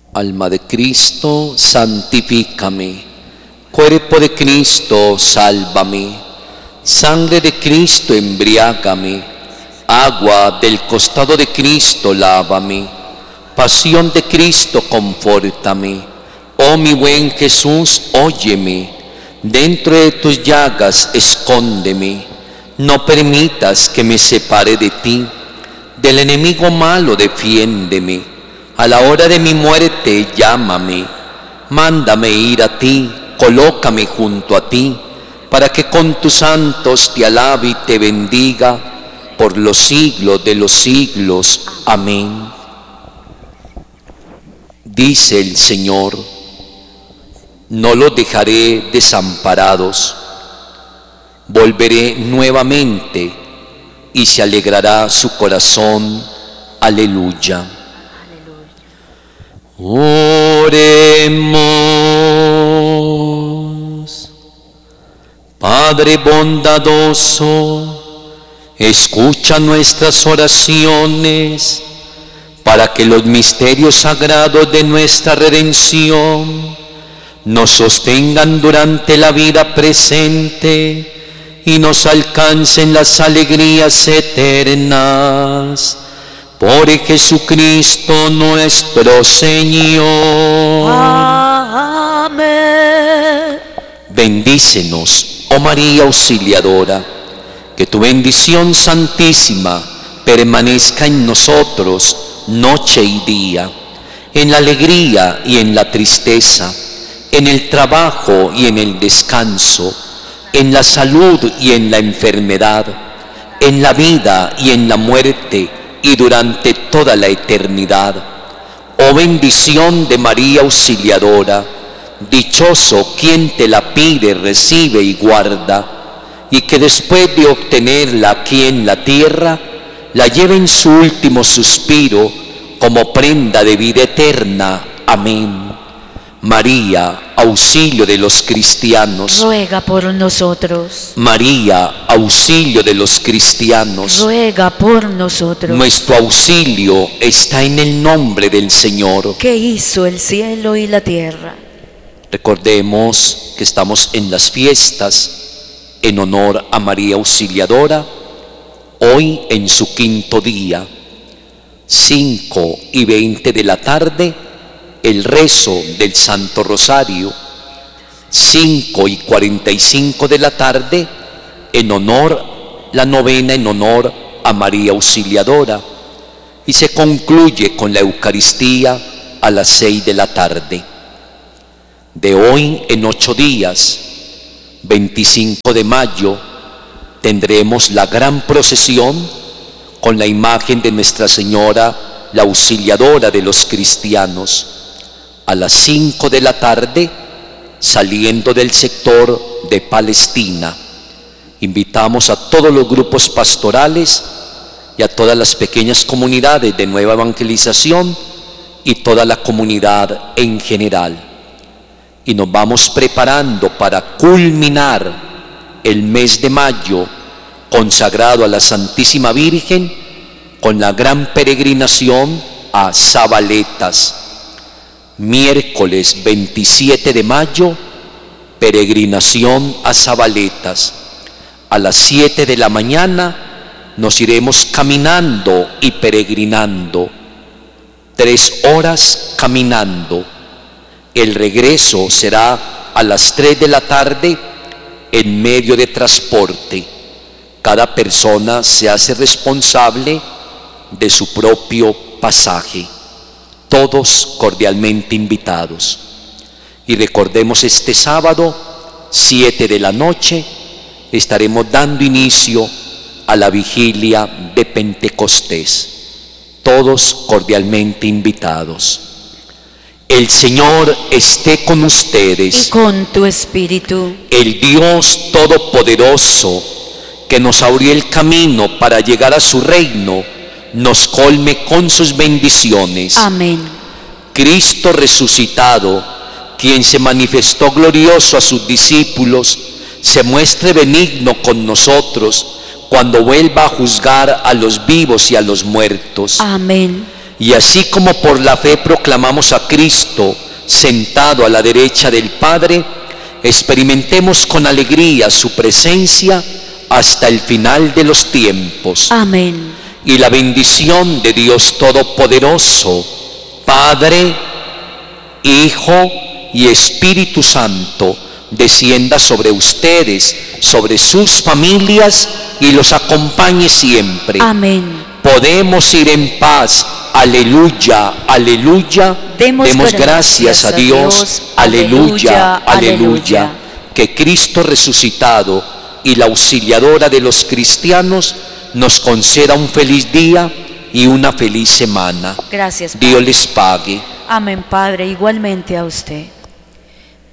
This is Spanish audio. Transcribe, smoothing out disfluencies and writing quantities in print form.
Alma de Cristo, santifícame. Cuerpo de Cristo, sálvame. Sangre de Cristo, embriágame. Agua del costado de Cristo, lávame. Pasión de Cristo, confórtame. Oh mi buen Jesús, óyeme. Dentro de tus llagas, escóndeme. No permitas que me separe de ti. Del enemigo malo, defiéndeme. A la hora de mi muerte, llámame. Mándame ir a ti, colócame junto a ti, para que con tus santos te alabe y te bendiga por los siglos de los siglos. Amén. Dice el Señor: no los dejaré desamparados. Volveré nuevamente y se alegrará su corazón. Aleluya. Oremos. Padre bondadoso, escucha nuestras oraciones para que los misterios sagrados de nuestra redención nos sostengan durante la vida presente y nos alcancen las alegrías eternas. Por Jesucristo nuestro Señor. Amén. Bendícenos, oh María Auxiliadora, que tu bendición santísima permanezca en nosotros noche y día, en la alegría y en la tristeza, en el trabajo y en el descanso, en la salud y en la enfermedad, en la vida y en la muerte, y durante toda la eternidad. Oh bendición de María Auxiliadora, dichoso quien te la pide, recibe y guarda, y que después de obtenerla aquí en la tierra, la lleve en su último suspiro como prenda de vida eterna. Amén. María, auxilio de los cristianos, ruega por nosotros. María, auxilio de los cristianos, ruega por nosotros. Nuestro auxilio está en el nombre del Señor, que hizo el cielo y la tierra. Recordemos que estamos en las fiestas en honor a María Auxiliadora, hoy en su quinto día, 5:20 de la tarde, el rezo del Santo Rosario. 5:45 de la tarde, la novena en honor a María Auxiliadora, y se concluye con la Eucaristía a las 6 de la tarde. De hoy en 8 días, 25 de mayo, tendremos la gran procesión con la imagen de Nuestra Señora, la Auxiliadora de los cristianos. A las 5 de la tarde, saliendo del sector de Palestina, invitamos a todos los grupos pastorales y a todas las pequeñas comunidades de nueva evangelización y toda la comunidad en general. Y nos vamos preparando para culminar el mes de mayo consagrado a la Santísima Virgen con la gran peregrinación a Zabaletas. Miércoles 27 de mayo, peregrinación a Zabaletas. A las 7 de la mañana nos iremos caminando y peregrinando. 3 horas caminando. El regreso será a las 3 de la tarde en medio de transporte. Cada persona se hace responsable de su propio pasaje. Todos cordialmente invitados. Y recordemos, este sábado, 7 de la noche, estaremos dando inicio a la vigilia de Pentecostés. Todos cordialmente invitados. El Señor esté con ustedes. Y con tu espíritu. El Dios Todopoderoso, que nos abrió el camino para llegar a su reino, nos colme con sus bendiciones. Amén. Cristo resucitado, quien se manifestó glorioso a sus discípulos, se muestre benigno con nosotros cuando vuelva a juzgar a los vivos y a los muertos. Amén. Y así como por la fe proclamamos a Cristo sentado a la derecha del Padre, experimentemos con alegría su presencia hasta el final de los tiempos. Amén. Y la bendición de Dios Todopoderoso, Padre, Hijo y Espíritu Santo, descienda sobre ustedes, sobre sus familias y los acompañe siempre. Amén. Podemos ir en paz. Aleluya, aleluya. Demos gracias a Dios. Aleluya, aleluya. Que Cristo resucitado y la auxiliadora de los cristianos nos conceda un feliz día y una feliz semana. Gracias, Padre. Dios les pague. Amén, Padre, igualmente a usted.